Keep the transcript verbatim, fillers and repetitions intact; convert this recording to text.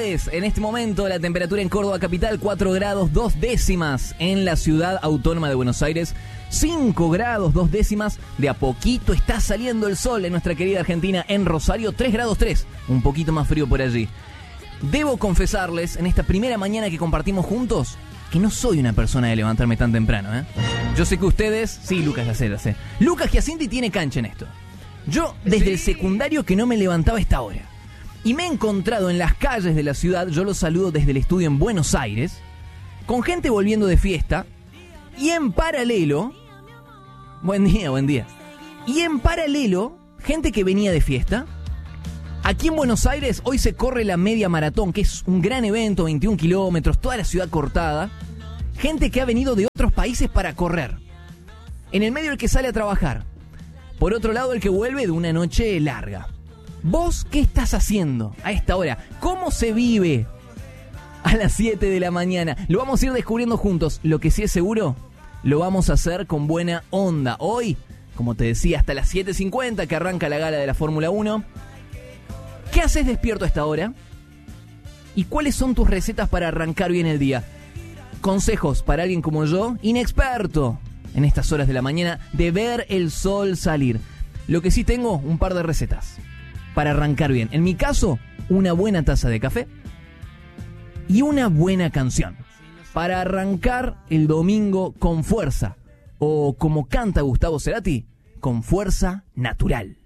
tres. En este momento la temperatura en Córdoba capital, cuatro grados dos décimas. En la ciudad autónoma de Buenos Aires, cinco grados dos décimas. De a poquito está saliendo el sol en nuestra querida Argentina. En Rosario, tres grados tres. Un poquito más frío por allí. Debo confesarles, en esta primera mañana que compartimos juntos, que no soy una persona de levantarme tan temprano, ¿eh? Yo sé que ustedes... Sí, Lucas, ya sé, ya sé. Lucas Giacinti tiene cancha en esto. Yo, desde sí. el secundario, que no me levantaba a esta hora. Y me he encontrado en las calles de la ciudad, yo los saludo desde el estudio en Buenos Aires, con gente volviendo de fiesta, y en paralelo... Buen día, buen día. Y en paralelo, gente que venía de fiesta. Aquí en Buenos Aires hoy se corre la media maratón, que es un gran evento, veintiún kilómetros, toda la ciudad cortada. Gente que ha venido de otros países para correr. En el medio el que sale a trabajar. Por otro lado el que vuelve de una noche larga. ¿Vos qué estás haciendo a esta hora? ¿Cómo se vive a las siete de la mañana? Lo vamos a ir descubriendo juntos. Lo que sí es seguro, lo vamos a hacer con buena onda. Hoy, como te decía, hasta las siete cincuenta que arranca la gala de la Fórmula uno. ¿Qué haces despierto a esta hora? ¿Y cuáles son tus recetas para arrancar bien el día? Consejos para alguien como yo, inexperto en estas horas de la mañana, de ver el sol salir. Lo que sí tengo, un par de recetas para arrancar bien. En mi caso, una buena taza de café y una buena canción para arrancar el domingo con fuerza, o como canta Gustavo Cerati, con fuerza natural.